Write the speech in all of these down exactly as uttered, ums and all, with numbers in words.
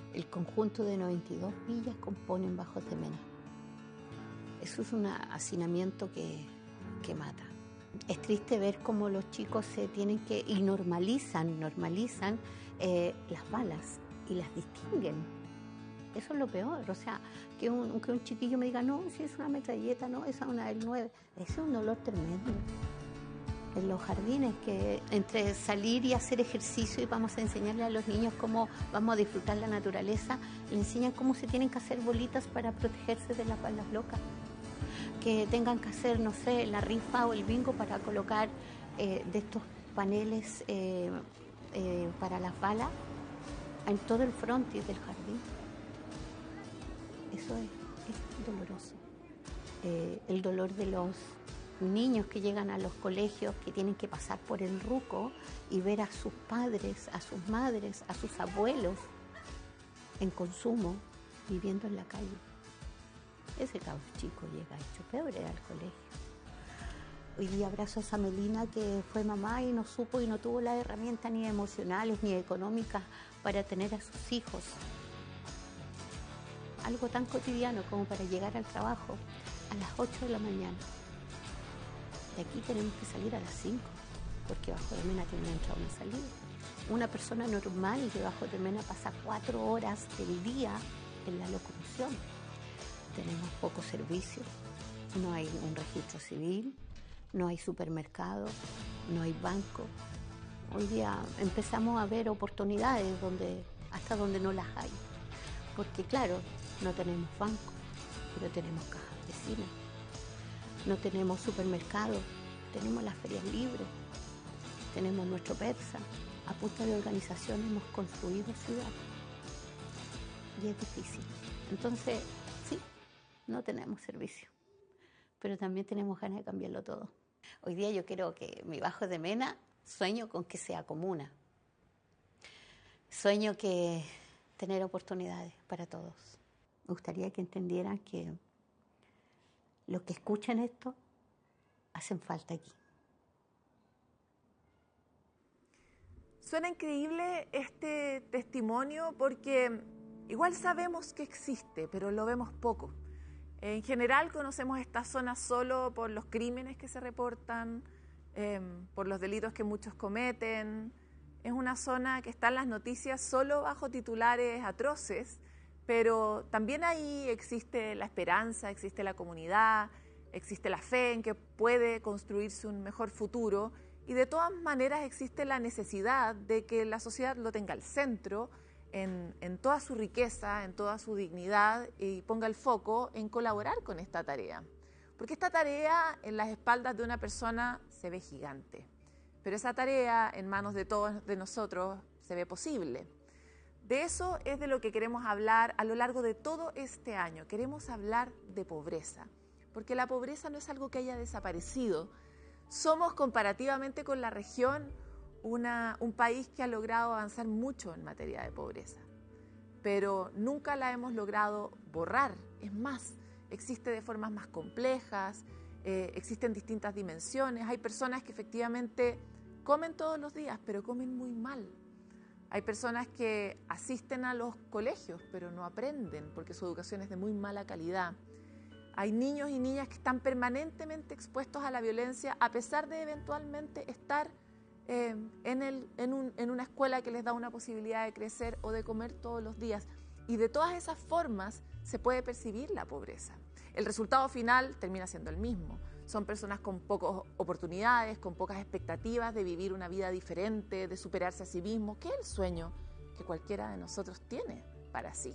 El conjunto de noventa y dos villas componen Bajos de Mena. Eso es un hacinamiento que, que mata. Es triste ver cómo los chicos se tienen que, y normalizan, normalizan eh, las balas y las distinguen. Eso es lo peor, o sea, que un, que un chiquillo me diga, no, si es una metralleta, no, esa es una del nueve. Ese es un dolor tremendo. En los jardines, que entre salir y hacer ejercicio y vamos a enseñarle a los niños cómo vamos a disfrutar la naturaleza, le enseñan cómo se tienen que hacer bolitas para protegerse de las balas locas. Que tengan que hacer, no sé, la rifa o el bingo para colocar eh, de estos paneles eh, eh, para las balas en todo el frontis del jardín. Eso es, es doloroso. Eh, el dolor de los niños que llegan a los colegios, que tienen que pasar por el ruco y ver a sus padres, a sus madres, a sus abuelos en consumo, viviendo en la calle. Ese cabro chico llega hecho pebre al colegio. Hoy día abrazo a esa Melina que fue mamá y no supo y no tuvo las herramientas ni emocionales ni económicas para tener a sus hijos. Algo tan cotidiano como para llegar al trabajo a las ocho de la mañana. De aquí tenemos que salir a las cinco, porque Bajo de Mena tiene una entrada y una salida. Una persona normal de Bajo de Mena pasa cuatro horas del día en la locomoción. Tenemos pocos servicios, no hay un registro civil, no hay supermercado, no hay banco. Hoy día empezamos a ver oportunidades donde, hasta donde no las hay. Porque claro, no tenemos banco, pero tenemos cajas vecinas. No tenemos supermercado, tenemos las ferias libres, tenemos nuestro Persa. A punta de organización hemos construido ciudad. Y es difícil. Entonces, sí, no tenemos servicio, pero también tenemos ganas de cambiarlo todo. Hoy día yo quiero que mi Bajo de Mena, sueño con que sea comuna. Sueño que tener oportunidades para todos. Me gustaría que entendieran que los que escuchan esto hacen falta aquí. Suena increíble este testimonio porque igual sabemos que existe, pero lo vemos poco. En general conocemos esta zona solo por los crímenes que se reportan, eh, por los delitos que muchos cometen. Es una zona que está en las noticias solo bajo titulares atroces, pero también ahí existe la esperanza, existe la comunidad, existe la fe en que puede construirse un mejor futuro y de todas maneras existe la necesidad de que la sociedad lo tenga al centro, en, en toda su riqueza, en toda su dignidad y ponga el foco en colaborar con esta tarea. Porque esta tarea en las espaldas de una persona se ve gigante, pero esa tarea en manos de todos de nosotros se ve posible. De eso es de lo que queremos hablar a lo largo de todo este año. Queremos hablar de pobreza, porque la pobreza no es algo que haya desaparecido. Somos, comparativamente con la región, una, un país que ha logrado avanzar mucho en materia de pobreza, pero nunca la hemos logrado borrar. Es más, existe de formas más complejas, eh, existen distintas dimensiones. Hay personas que efectivamente comen todos los días, pero comen muy mal. Hay personas que asisten a los colegios, pero no aprenden porque su educación es de muy mala calidad. Hay niños y niñas que están permanentemente expuestos a la violencia a pesar de eventualmente estar eh, en, el, en, un, en una escuela que les da una posibilidad de crecer o de comer todos los días. Y de todas esas formas se puede percibir la pobreza. El resultado final termina siendo el mismo. Son personas con pocas oportunidades, con pocas expectativas de vivir una vida diferente, de superarse a sí mismos, que es el sueño que cualquiera de nosotros tiene para sí.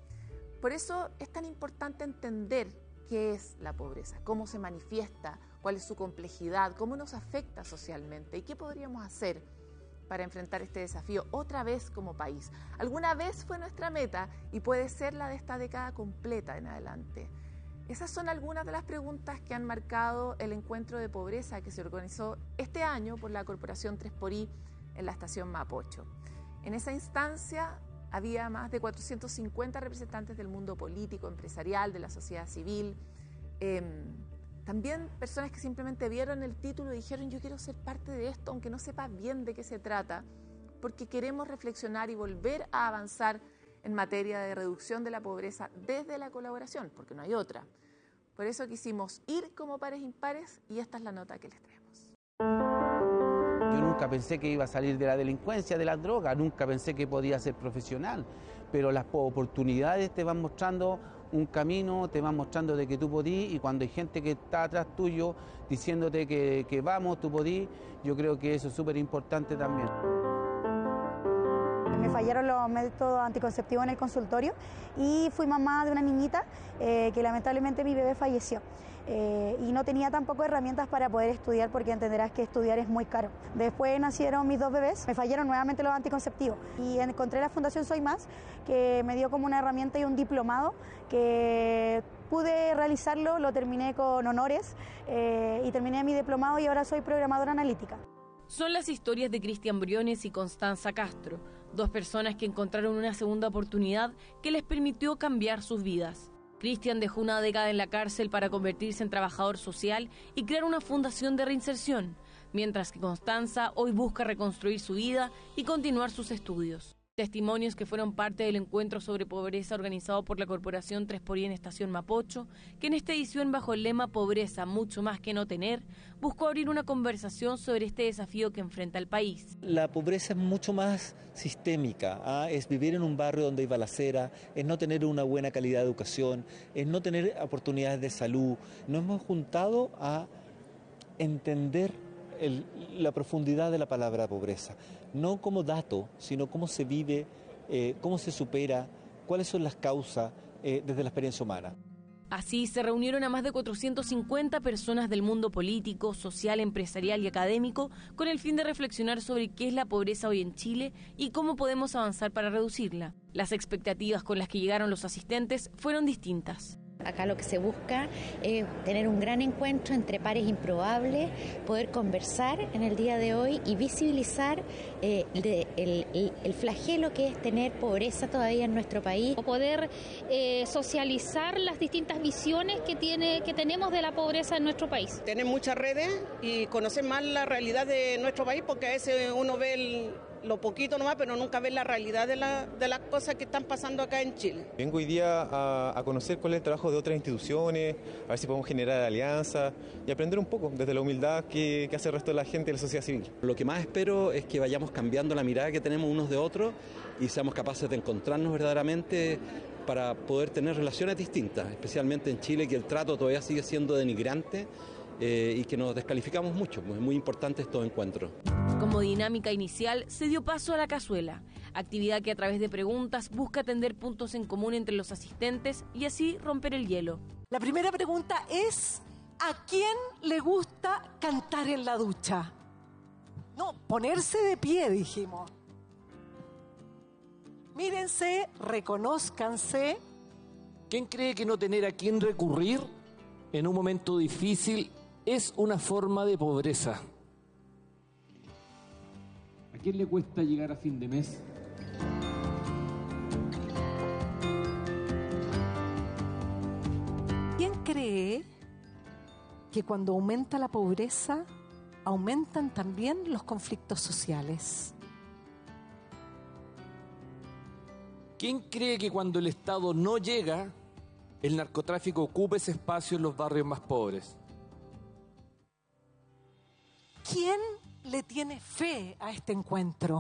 Por eso es tan importante entender qué es la pobreza, cómo se manifiesta, cuál es su complejidad, cómo nos afecta socialmente y qué podríamos hacer para enfrentar este desafío otra vez como país. Alguna vez fue nuestra meta y puede ser la de esta década completa en adelante. Esas son algunas de las preguntas que han marcado el encuentro de pobreza que se organizó este año por la Corporación tres por I en la estación Mapocho. En esa instancia había más de cuatrocientos cincuenta representantes del mundo político, empresarial, de la sociedad civil, eh, también personas que simplemente vieron el título y dijeron yo quiero ser parte de esto, aunque no sepa bien de qué se trata, porque queremos reflexionar y volver a avanzar en materia de reducción de la pobreza desde la colaboración, porque no hay otra. Por eso quisimos ir como pares impares y esta es la nota que les traemos. Yo nunca pensé que iba a salir de la delincuencia, de las drogas, nunca pensé que podía ser profesional, pero las oportunidades te van mostrando un camino, te van mostrando de que tú podís, y cuando hay gente que está atrás tuyo diciéndote que, que vamos, tú podís, yo creo que eso es súper importante también. Me fallaron los métodos anticonceptivos en el consultorio y fui mamá de una niñita eh, que lamentablemente mi bebé falleció. Eh, y no tenía tampoco herramientas para poder estudiar, porque entenderás que estudiar es muy caro. Después nacieron mis dos bebés, me fallaron nuevamente los anticonceptivos y encontré la Fundación Soy Más, que me dio como una herramienta y un diplomado que pude realizarlo, lo terminé con honores eh, y terminé mi diplomado y ahora soy programadora analítica. Son las historias de Cristian Briones y Constanza Castro, dos personas que encontraron una segunda oportunidad que les permitió cambiar sus vidas. Cristian dejó una década en la cárcel para convertirse en trabajador social y crear una fundación de reinserción, mientras que Constanza hoy busca reconstruir su vida y continuar sus estudios. Testimonios que fueron parte del encuentro sobre pobreza organizado por la Corporación tres por I en Estación Mapocho, que en esta edición, bajo el lema Pobreza, mucho más que no tener, buscó abrir una conversación sobre este desafío que enfrenta el país. La pobreza es mucho más sistémica, ¿ah? Es vivir en un barrio donde hay balacera, es no tener una buena calidad de educación, es no tener oportunidades de salud. Nos hemos juntado a entender El, la profundidad de la palabra pobreza, no como dato, sino cómo se vive, eh, cómo se supera, cuáles son las causas eh, desde la experiencia humana. Así se reunieron a más de cuatrocientas cincuenta personas del mundo político, social, empresarial y académico con el fin de reflexionar sobre qué es la pobreza hoy en Chile y cómo podemos avanzar para reducirla. Las expectativas con las que llegaron los asistentes fueron distintas. Acá lo que se busca es tener un gran encuentro entre pares improbables, poder conversar en el día de hoy y visibilizar eh, de, el, el, el flagelo que es tener pobreza todavía en nuestro país. Poder eh, socializar las distintas visiones que, tiene, que tenemos de la pobreza en nuestro país. Tener muchas redes y conocer más la realidad de nuestro país, porque a veces uno ve el... lo poquito nomás, pero nunca ven la realidad de, la, de las cosas que están pasando acá en Chile. Vengo hoy día a, a conocer cuál es el trabajo de otras instituciones, a ver si podemos generar alianzas y aprender un poco desde la humildad que, que hace el resto de la gente de la sociedad civil. Lo que más espero es que vayamos cambiando la mirada que tenemos unos de otros y seamos capaces de encontrarnos verdaderamente para poder tener relaciones distintas, especialmente en Chile, que el trato todavía sigue siendo denigrante. Eh, y que nos descalificamos mucho. Es muy importante estos encuentros. Como dinámica inicial, se dio paso a la cazuela, actividad que a través de preguntas busca atender puntos en común entre los asistentes y así romper el hielo. La primera pregunta es: ¿a quién le gusta cantar en la ducha? No, ponerse de pie, dijimos. Mírense, reconózcanse. ¿Quién cree que no tener a quién recurrir en un momento difícil es una forma de pobreza? ¿A quién le cuesta llegar a fin de mes? ¿Quién cree que cuando aumenta la pobreza, aumentan también los conflictos sociales? ¿Quién cree que cuando el Estado no llega, el narcotráfico ocupa ese espacio en los barrios más pobres? ¿Quién le tiene fe a este encuentro?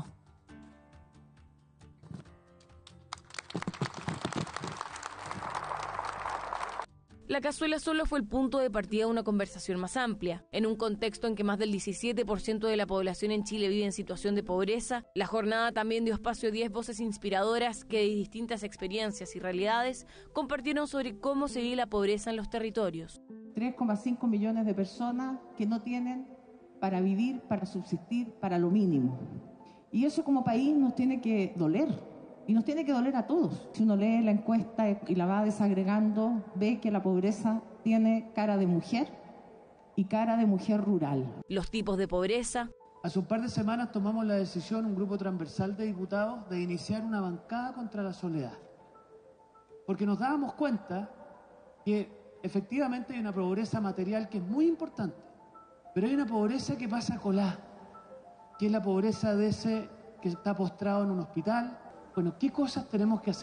La cazuela solo fue el punto de partida de una conversación más amplia. En un contexto en que más del diecisiete por ciento de la población en Chile vive en situación de pobreza, la jornada también dio espacio a diez voces inspiradoras que de distintas experiencias y realidades compartieron sobre cómo se vive la pobreza en los territorios. tres coma cinco millones de personas que no tienen para vivir, para subsistir, para lo mínimo. Y eso como país nos tiene que doler. Y nos tiene que doler a todos. Si uno lee la encuesta y la va desagregando, ve que la pobreza tiene cara de mujer y cara de mujer rural. Los tipos de pobreza. Hace un par de semanas tomamos la decisión, un grupo transversal de diputados, de iniciar una bancada contra la soledad. Porque nos dábamos cuenta que efectivamente hay una pobreza material que es muy importante, pero hay una pobreza que pasa colá, que es la pobreza de ese que está postrado en un hospital. Bueno, ¿qué cosas tenemos que hacer